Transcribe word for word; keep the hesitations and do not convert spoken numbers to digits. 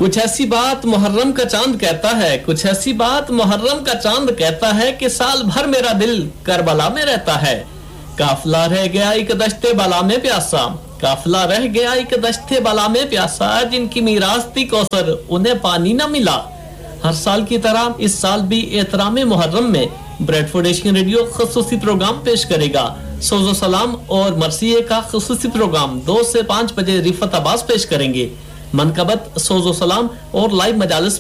कुछ ऐसी बात मुहर्रम का चांद कहता है, कुछ ऐसी बात मुहर्रम का चांद कहता है कि साल भर मेरा दिल करबला में रहता है। काफिला रह गया एक दश्ते बला में प्यासा, काफिला रह गया एक दश्ते बला में प्यासा, जिनकी मीरास थी कौसर उन्हें पानी न मिला। हर साल की तरह इस साल भी एहतराम मुहर्रम में ब्रेडफोर्ड एशियन रेडियो खुसूसी प्रोग्राम पेश करेगा। सोजो सलाम और मरसिए का खुसूसी प्रोग्राम दो से पाँच बजे रिफत अब्बास पेश करेंगे। मनकबत, सोजो सलाम और लाइव मजालिस